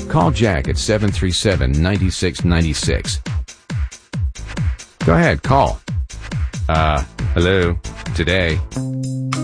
call Jack at 737-9696. Go ahead, call. Hello, today.